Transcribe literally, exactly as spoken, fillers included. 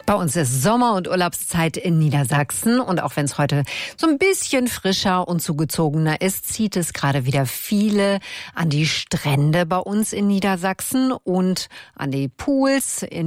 Bei uns ist Sommer- und Urlaubszeit in Niedersachsen und auch wenn es heute so ein bisschen frischer und zugezogener ist, zieht es gerade wieder viele an die Strände bei uns in Niedersachsen und an die Pools in